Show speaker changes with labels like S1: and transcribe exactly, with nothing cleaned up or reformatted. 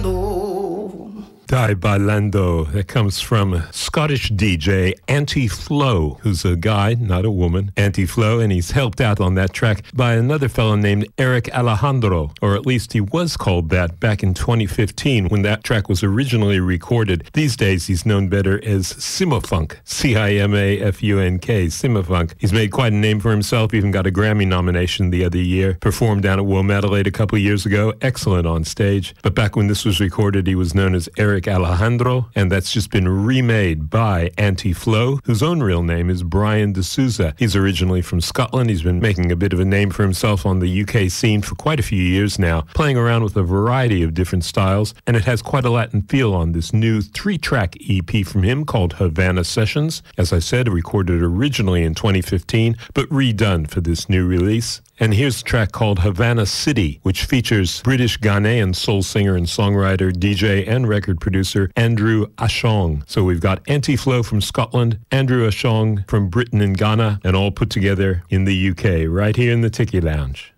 S1: bailando.
S2: Die Bailando. That comes from Scottish D J Anti-Flow, who's a guy, not a woman, Anti-Flow, and he's helped out on that track by another fellow named Eric Alejandro, or at least he was called that back in twenty fifteen when that track was originally recorded. These days he's known better as Cimafunk, C I M A F U N K, Cimafunk. He's made quite a name for himself, even got a Grammy nomination the other year, performed down at Womadelaide a couple of years ago, excellent on stage. But back when this was recorded, he was known as Eric Alejandro, and that's just been remade by Anti-Flow, whose own real name is Brian D'Souza. He's originally from Scotland. He's been making a bit of a name for himself on the U K scene for quite a few years now, playing around with a variety of different styles, and it has quite a Latin feel on this new three-track E P from him called Havana Sessions. As I said, recorded originally in twenty fifteen, but redone for this new release. And here's a track called Havana City, which features British Ghanaian soul singer and songwriter, D J, and record producer Andrew Ashong. So we've got Anti-Flow from Scotland, Andrew Ashong from Britain and Ghana, and all put together in the U K, right here in the Tiki Lounge.